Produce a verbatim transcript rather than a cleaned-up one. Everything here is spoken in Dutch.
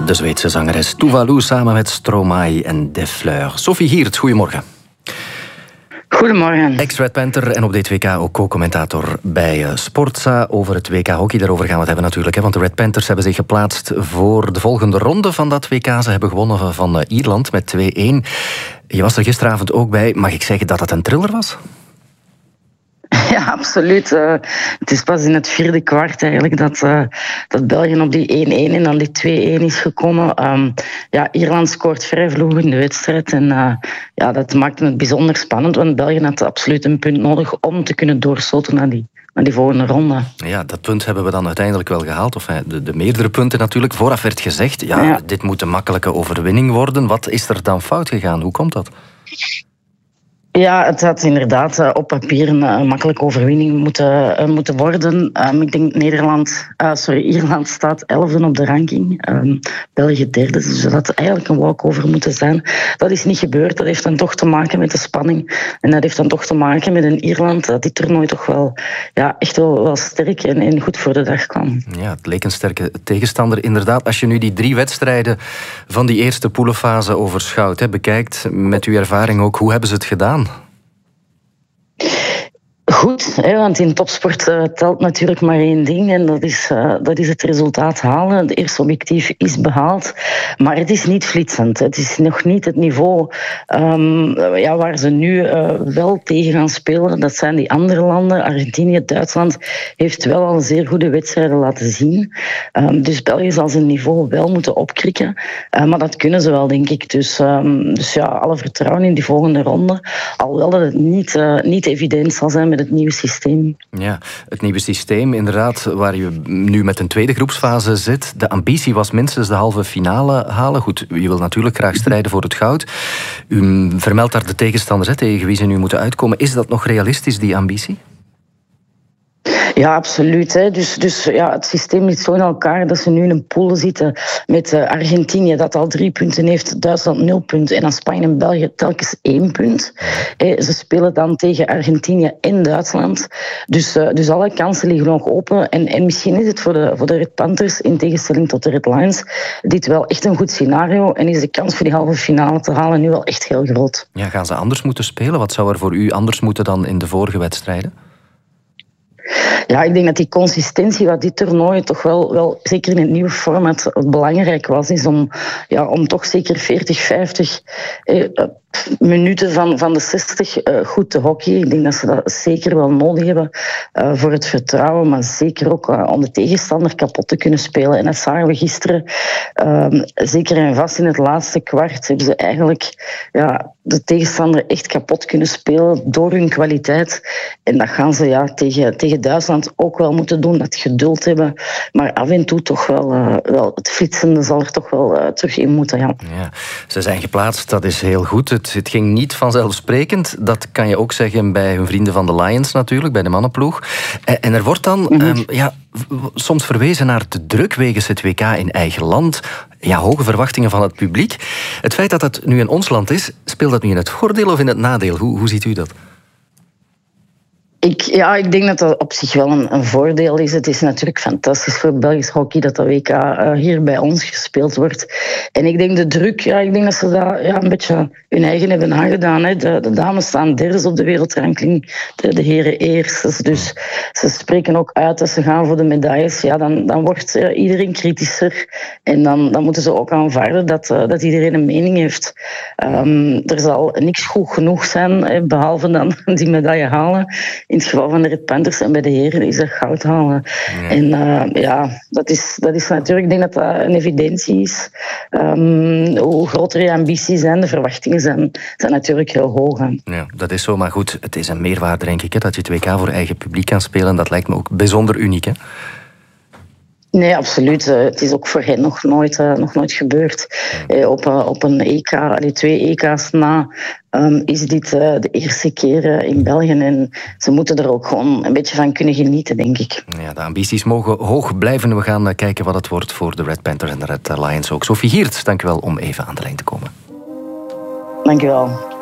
De Zweedse zangeres Tuvalu samen met Stromae en De Fleur. Sophie Geert, goedemorgen. Goedemorgen. Ex-Red Panther en op dit W K ook co-commentator bij Sportza. Over het W K hockey, daarover gaan we het hebben natuurlijk. Hè, want de Red Panthers hebben zich geplaatst voor de volgende ronde van dat W K. Ze hebben gewonnen van Ierland met twee-één. Je was er gisteravond ook bij. Mag ik zeggen dat het een thriller was? Ja, absoluut. Uh, het is pas in het vierde kwart eigenlijk dat, uh, dat België op die één-één en dan die twee-één is gekomen. Um, ja, Ierland scoort vrij vroeg in de wedstrijd. En uh, ja, dat maakte het bijzonder spannend, want België had absoluut een punt nodig om te kunnen doorstoten naar die, naar die volgende ronde. Ja, dat punt hebben we dan uiteindelijk wel gehaald. Of de, de meerdere punten natuurlijk. Vooraf werd gezegd, ja, ja, dit moet een makkelijke overwinning worden. Wat is er dan fout gegaan? Hoe komt dat? Ja, het had inderdaad uh, op papier een uh, makkelijke overwinning moeten, uh, moeten worden. Um, ik denk Nederland, uh, sorry, Ierland staat elfde op de ranking. Um, België derde, dus dat had eigenlijk een walkover moeten zijn. Dat is niet gebeurd. Dat heeft dan toch te maken met de spanning. En dat heeft dan toch te maken met een Ierland dat dit toernooi toch wel, ja, echt wel, wel sterk en, en goed voor de dag kwam. Ja, het leek een sterke tegenstander. Inderdaad, als je nu die drie wedstrijden van die eerste poelenfase overschouwt, hè, bekijkt met uw ervaring ook, hoe hebben ze het gedaan? Goed, hè, want in topsport uh, telt natuurlijk maar één ding en dat is, uh, dat is het resultaat halen. Het eerste objectief is behaald, maar het is niet flitsend. Het is nog niet het niveau um, ja, waar ze nu uh, wel tegen gaan spelen. Dat zijn die andere landen. Argentinië, Duitsland heeft wel al zeer goede wedstrijden laten zien. Um, dus België zal zijn niveau wel moeten opkrikken. Uh, maar dat kunnen ze wel, denk ik. Dus, um, dus ja, alle vertrouwen in die volgende ronde. Alhoewel dat het niet, uh, niet evident zal zijn met het nieuwe systeem. Ja, het nieuwe systeem, inderdaad, waar je nu met een tweede groepsfase zit. De ambitie was minstens de halve finale halen. Goed, je wil natuurlijk graag strijden voor het goud. U vermeldt daar de tegenstanders tegen wie ze nu moeten uitkomen. Is dat nog realistisch, die ambitie? Ja, absoluut. Hè. Dus, dus ja, het systeem zit zo in elkaar dat ze nu in een pool zitten met uh, Argentinië, dat al drie punten heeft, Duitsland nul punten en dan Spanje en België telkens één punt. Hè, ze spelen dan tegen Argentinië en Duitsland. Dus, uh, dus alle kansen liggen nog open. En, en misschien is het voor de, voor de Red Panthers, in tegenstelling tot de Red Lions, dit wel echt een goed scenario. En is de kans voor die halve finale te halen nu wel echt heel groot. Ja, gaan ze anders moeten spelen? Wat zou er voor u anders moeten dan in de vorige wedstrijden? Ja, ik denk dat die consistentie wat dit toernooi toch wel, wel zeker in het nieuwe format, belangrijk was, is om, ja, om toch zeker veertig, vijftig eh, minuten van, van de zestig uh, goed te hockeyen. Ik denk dat ze dat zeker wel nodig hebben uh, voor het vertrouwen, maar zeker ook uh, om de tegenstander kapot te kunnen spelen. En dat zagen we gisteren. Uh, zeker en vast in het laatste kwart hebben ze eigenlijk ja, de tegenstander echt kapot kunnen spelen door hun kwaliteit. En dat gaan ze ja, tegen, tegen Duitsland ook wel moeten doen, dat geduld hebben. Maar af en toe toch wel, uh, wel het flitsende zal er toch wel uh, terug in moeten. Ja. Ja, ze zijn geplaatst, dat is heel goed. Het, het ging niet vanzelfsprekend. Dat kan je ook zeggen bij hun vrienden van de Lions natuurlijk, bij de mannenploeg. En, en er wordt dan mm-hmm. um, ja, soms verwezen naar de druk wegens het W K in eigen land. Ja, hoge verwachtingen van het publiek. Het feit dat het nu in ons land is, speelt dat nu in het voordeel of in het nadeel? Hoe, hoe ziet u dat? Ik, ja, ik denk dat dat op zich wel een, een voordeel is. Het is natuurlijk fantastisch voor Belgisch hockey dat dat W K uh, hier bij ons gespeeld wordt. En ik denk de druk, ja, ik denk dat ze dat ja, een beetje hun eigen hebben aangedaan. Hè. De, de dames staan derde op de wereldranking, de, de heren eerst. Dus ze spreken ook uit dat ze gaan voor de medailles. Ja, dan, dan wordt uh, iedereen kritischer. En dan, dan moeten ze ook aanvaarden dat, uh, dat iedereen een mening heeft. Um, er zal niks goed genoeg zijn, hè, behalve dan die medaille halen. In het geval van de Red Panthers en bij de heren is dat goud halen. Ja. En uh, ja, dat is, dat is natuurlijk, ik denk dat dat een evidentie is. Um, hoe groter je ambities zijn, de verwachtingen zijn, zijn natuurlijk heel hoog. Hè. Ja, dat is zo, maar goed, het is een meerwaarde, denk ik, hè, dat je het W K voor eigen publiek kan spelen. Dat lijkt me ook bijzonder uniek, hè? Nee, absoluut. Het is ook voor hen nog nooit, uh, nog nooit gebeurd. Uh, op, uh, op een E K, allee, twee E K's na, um, is dit uh, de eerste keer uh, in België. En ze moeten er ook gewoon een beetje van kunnen genieten, denk ik. Ja, de ambities mogen hoog blijven. We gaan uh, kijken wat het wordt voor de Red Panthers en de Red Lions ook. Sophie Geert, dank u wel om even aan de lijn te komen. Dank u wel.